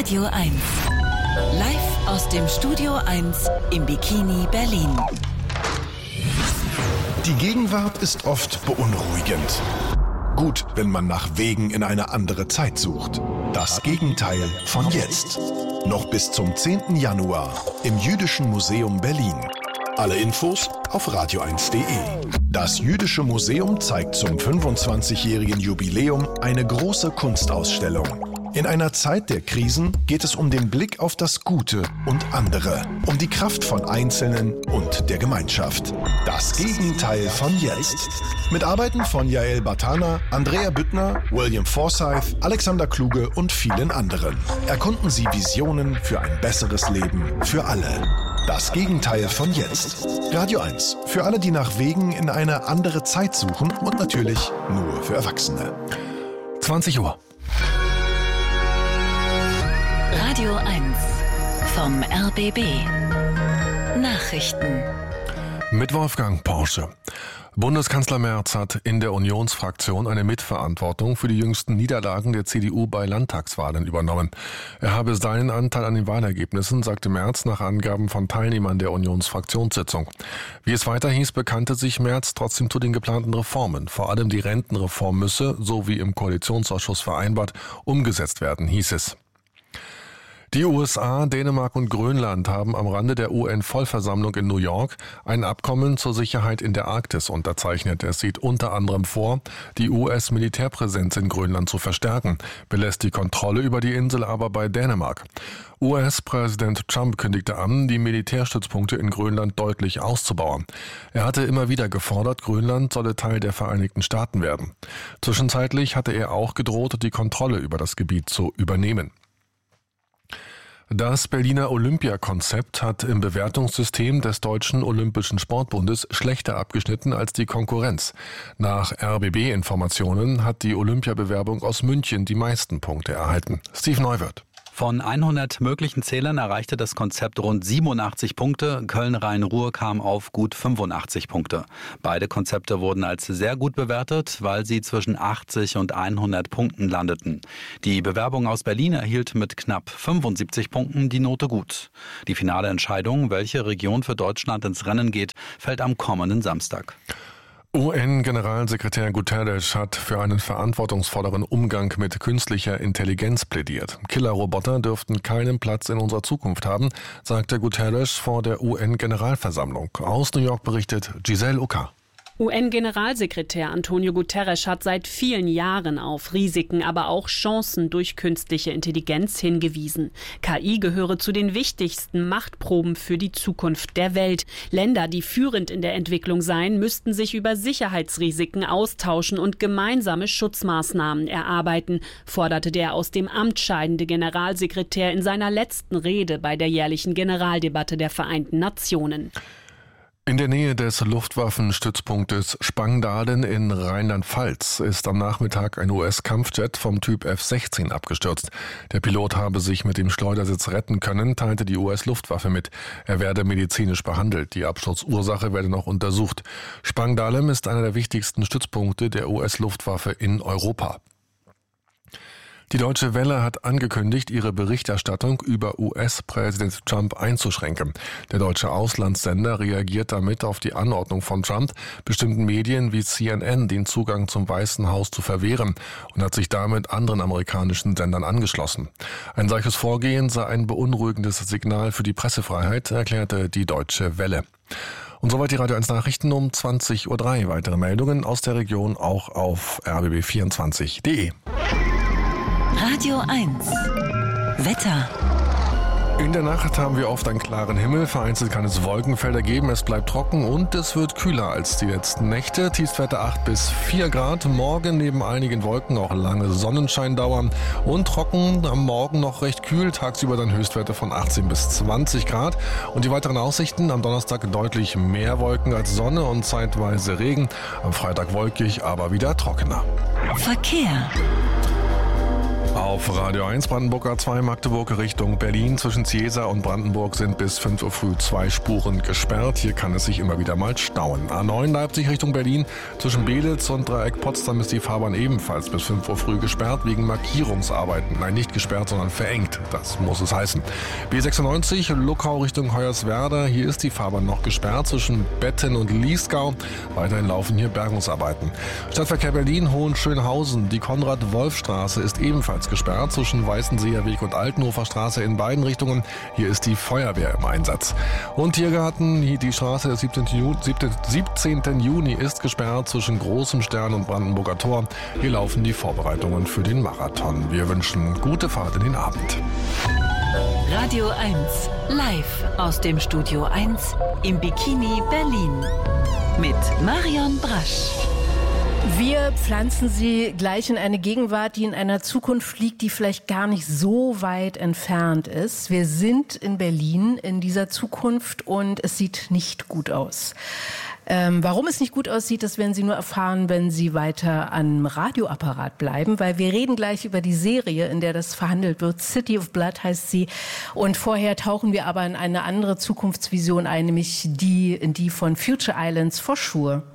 Radio 1. Live aus dem Studio 1 im Bikini Berlin. Die Gegenwart ist oft beunruhigend. Gut, wenn man nach Wegen in eine andere Zeit sucht. Das Gegenteil von jetzt. Noch bis zum 10. Januar im Jüdischen Museum Berlin. Alle Infos auf radio1.de. Das Jüdische Museum zeigt zum 25-jährigen Jubiläum eine große Kunstausstellung. In einer Zeit der Krisen geht es um den Blick auf das Gute und andere, um die Kraft von Einzelnen und der Gemeinschaft. Das Gegenteil von jetzt. Mit Arbeiten von Yael Bartana, Andrea Büttner, William Forsythe, Alexander Kluge und vielen anderen. Erkunden Sie Visionen für ein besseres Leben für alle. Das Gegenteil von jetzt. Radio 1. Für alle, die nach Wegen in eine andere Zeit suchen und natürlich nur für Erwachsene. 20 Uhr. Radio 1 vom RBB. Nachrichten. Mit Wolfgang Porsche. Bundeskanzler Merz hat in der Unionsfraktion eine Mitverantwortung für die jüngsten Niederlagen der CDU bei Landtagswahlen übernommen. Er habe seinen Anteil an den Wahlergebnissen, sagte Merz nach Angaben von Teilnehmern der Unionsfraktionssitzung. Wie es weiter hieß, bekannte sich Merz trotzdem zu den geplanten Reformen. Vor allem die Rentenreform müsse, so wie im Koalitionsausschuss vereinbart, umgesetzt werden, hieß es. Die USA, Dänemark und Grönland haben am Rande der UN-Vollversammlung in New York ein Abkommen zur Sicherheit in der Arktis unterzeichnet. Es sieht unter anderem vor, die US-Militärpräsenz in Grönland zu verstärken, belässt die Kontrolle über die Insel aber bei Dänemark. US-Präsident Trump kündigte an, die Militärstützpunkte in Grönland deutlich auszubauen. Er hatte immer wieder gefordert, Grönland solle Teil der Vereinigten Staaten werden. Zwischenzeitlich hatte er auch gedroht, die Kontrolle über das Gebiet zu übernehmen. Das Berliner Olympiakonzept hat im Bewertungssystem des Deutschen Olympischen Sportbundes schlechter abgeschnitten als die Konkurrenz. Nach RBB-Informationen hat die Olympiabewerbung aus München die meisten Punkte erhalten. Steve Neuwirth. Von 100 möglichen Zählern erreichte das Konzept rund 87 Punkte. Köln-Rhein-Ruhr kam auf gut 85 Punkte. Beide Konzepte wurden als sehr gut bewertet, weil sie zwischen 80 und 100 Punkten landeten. Die Bewerbung aus Berlin erhielt mit knapp 75 Punkten die Note gut. Die finale Entscheidung, welche Region für Deutschland ins Rennen geht, fällt am kommenden Samstag. UN-Generalsekretär Guterres hat für einen verantwortungsvolleren Umgang mit künstlicher Intelligenz plädiert. Killerroboter dürften keinen Platz in unserer Zukunft haben, sagte Guterres vor der UN-Generalversammlung. Aus New York berichtet Giselle Ucker. UN-Generalsekretär Antonio Guterres hat seit vielen Jahren auf Risiken, aber auch Chancen durch künstliche Intelligenz hingewiesen. KI gehöre zu den wichtigsten Machtproben für die Zukunft der Welt. Länder, die führend in der Entwicklung seien, müssten sich über Sicherheitsrisiken austauschen und gemeinsame Schutzmaßnahmen erarbeiten, forderte der aus dem Amt scheidende Generalsekretär in seiner letzten Rede bei der jährlichen Generaldebatte der Vereinten Nationen. In der Nähe des Luftwaffenstützpunktes Spangdahlem in Rheinland-Pfalz ist am Nachmittag ein US-Kampfjet vom Typ F-16 abgestürzt. Der Pilot habe sich mit dem Schleudersitz retten können, teilte die US-Luftwaffe mit. Er werde medizinisch behandelt. Die Absturzursache werde noch untersucht. Spangdahlem ist einer der wichtigsten Stützpunkte der US-Luftwaffe in Europa. Die Deutsche Welle hat angekündigt, ihre Berichterstattung über US-Präsident Trump einzuschränken. Der deutsche Auslandssender reagiert damit auf die Anordnung von Trump, bestimmten Medien wie CNN den Zugang zum Weißen Haus zu verwehren und hat sich damit anderen amerikanischen Sendern angeschlossen. Ein solches Vorgehen sei ein beunruhigendes Signal für die Pressefreiheit, erklärte die Deutsche Welle. Und soweit die Radio 1 Nachrichten um 20.03 Uhr. Weitere Meldungen aus der Region auch auf rbb24.de. Radio 1 Wetter. In der Nacht haben wir oft einen klaren Himmel, vereinzelt kann es Wolkenfelder geben, es bleibt trocken und es wird kühler als die letzten Nächte. Tiefstwerte 8 bis 4 Grad, morgen neben einigen Wolken auch lange Sonnenschein dauern und trocken, am Morgen noch recht kühl, tagsüber dann Höchstwerte von 18 bis 20 Grad. Und die weiteren Aussichten, am Donnerstag deutlich mehr Wolken als Sonne und zeitweise Regen, am Freitag wolkig, aber wieder trockener. Verkehr. Auf Auf Radio 1 Brandenburger 2 Magdeburg Richtung Berlin zwischen Ziesa und Brandenburg sind bis 5 Uhr früh 2 Spuren gesperrt. Hier kann es sich immer wieder mal stauen. A9 Leipzig Richtung Berlin zwischen Beelitz und Dreieck Potsdam ist die Fahrbahn ebenfalls bis 5 Uhr früh gesperrt wegen Markierungsarbeiten. Nein, nicht gesperrt, sondern verengt. Das muss es heißen. B96 Luckau Richtung Hoyerswerda. Hier ist die Fahrbahn noch gesperrt zwischen Betten und Liesgau. Weiterhin laufen hier Bergungsarbeiten. Stadtverkehr Berlin Hohenschönhausen. Die Konrad-Wolf-Straße ist ebenfalls gesperrt zwischen Weißenseer Weg und Altenhofer Straße in beiden Richtungen. Hier ist die Feuerwehr im Einsatz. Und Tiergarten, die Straße des 17. Juni ist gesperrt zwischen Großem Stern und Brandenburger Tor. Hier laufen die Vorbereitungen für den Marathon. Wir wünschen gute Fahrt in den Abend. Radio 1, live aus dem Studio 1 im Bikini Berlin mit Marion Brasch. Wir pflanzen Sie gleich in eine Gegenwart, die in einer Zukunft liegt, die vielleicht gar nicht so weit entfernt ist. Wir sind in Berlin in dieser Zukunft und es sieht nicht gut aus. Warum es nicht gut aussieht, das werden Sie nur erfahren, wenn Sie weiter am Radioapparat bleiben, weil wir reden gleich über die Serie, in der das verhandelt wird. City of Blood heißt sie. Und vorher tauchen wir aber in eine andere Zukunftsvision ein, nämlich in die von Future Islands for Sure.